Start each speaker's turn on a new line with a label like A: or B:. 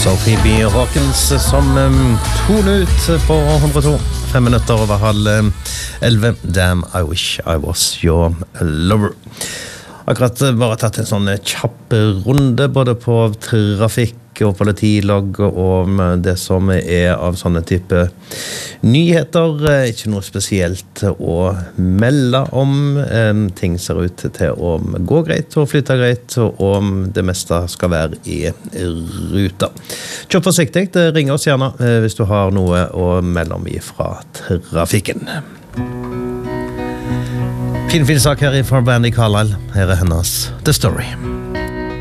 A: Sophie B. Hawkins som toner ut på 102, 5 minutter over halv 11. Damn, I wish I was your lover. Akkurat bare tatt en sånn kjapp runde både på trafikk og politilogg og det som av sånne type nyheter. Ikke noe spesielt å melde om. Ting ser ut til å gå greit og flytte greit, og det meste skal være i ruta. Kjør forsiktig, ring oss gjerne hvis du har noe å melde om fra trafikken. Fin sak her fra Brandy Carlisle. Her hennes The Story.